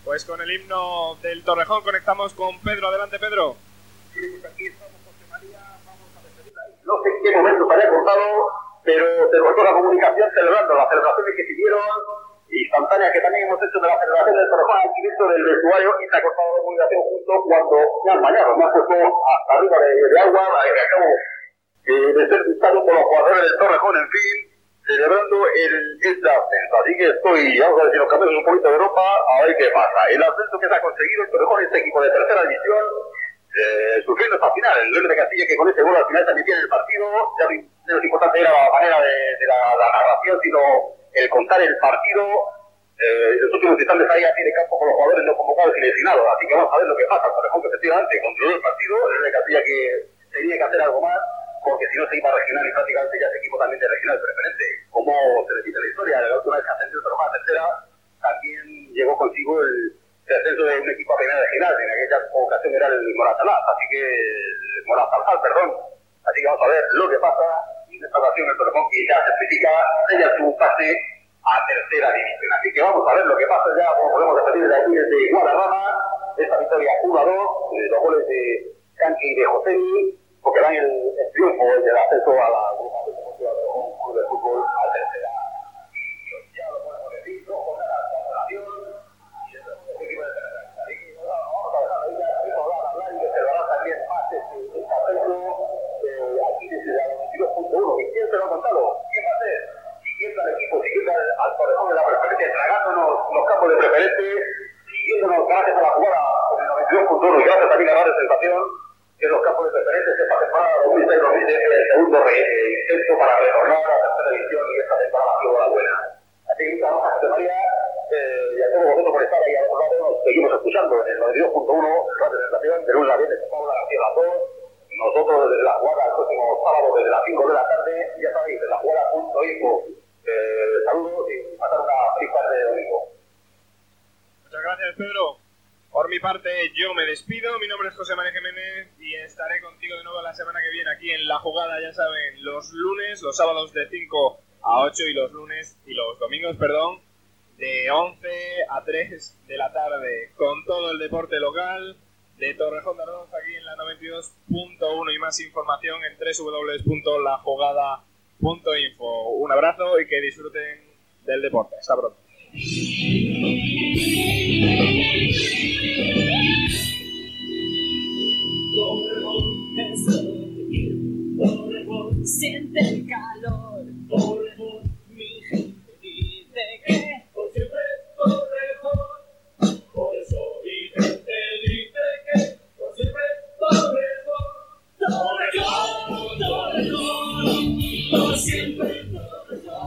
Pues con el himno del Torrejón conectamos con Pedro. Adelante, Pedro. Sí, pues aquí estamos, José María, vamos a despedirla. No sé en qué momento se haya cortado, pero se cortó la comunicación celebrando las celebraciones que siguieron, instantáneas que también hemos hecho de la celebración del Torrejón al quinto del vestuario, y se ha cortado la comunicación justo cuando me han bañado, me han puesto hasta arriba de agua, que acabo de ser visitado por los jugadores del Torrejón, en fin, celebrando este ascenso. Así que vamos a ver si nos cambiamos un poquito de ropa, a ver qué pasa. El ascenso que se ha conseguido el Torrejón, este equipo de tercera división, sufriendo hasta final. El León de Castilla, que con ese gol al final también tiene el partido. Ya no es importante era la manera de la narración, sino el contar el partido. Los últimos instantes ahí así de campo con los jugadores no convocados y lesionados. Así que vamos a ver lo que pasa. El Torrejón, que efectivamente controló el partido. El León de Castilla, que tenía que hacer algo más, porque si no se iba a regional y prácticamente ya es equipo también de regional preferente. Como se repite la historia, la última vez que ascendió el Torrejón a tercera, también llegó consigo el ascenso de un equipo a primera regional. En aquella ocasión era el Moratalaz, perdón. Así que vamos a ver lo que pasa. Y en esta ocasión el Torrejón, que ya certifica ella su pase a tercera división. Así que vamos a ver lo que pasa ya, como podemos repetir de aquí desde Guadarrama, esta victoria 1-2, los goles de Canqui y de Josemi, porque dan el triunfo del ascenso a la agrupación deportiva de un club de fútbol a tercera. Ya lo podemos decir, no con la cancelación y el segundo equipo de tercera. Así que vamos a dejar ahí ya, vamos a hablar y que se lo hará también más este ascenso aquí desde la 92.1. ¿Y quién se lo ha contado? ¿Quién va a ser? Siguiendo al equipo, siguiendo al Torrejón de la preferencia, tragándonos los campos de preferente, siguiéndonos gracias a la jugada con el 92.1 y gracias también a la sensación que los campos de preferentes esta temporada 2006-2010 es el segundo intento para retornar a la tercera división y esta temporada ha sido la buena. Así que muchas gracias, José María, y a todos vosotros por estar ahí a otro lado. Nos seguimos escuchando en el 92.1, Radio Sensación, de lunes a viernes, con Paula García Las 2. Nosotros desde la jugada el próximo sábado desde las 5 de la tarde, ya sabéis, de la jugada.info. Saludos y pasar una feliz tarde de domingo. Muchas gracias, Pedro. Por mi parte, yo me despido. Mi nombre es José María Jiménez y estaré contigo de nuevo la semana que viene aquí en La Jugada, ya saben, los lunes, los sábados de 5 a 8 y los domingos, de 11 a 3 de la tarde, con todo el deporte local de Torrejón de Ardoz aquí en la 92.1 y más información en www.lajugada.info. Un abrazo y que disfruten del deporte. Hasta pronto. Torrejón, siente el calor.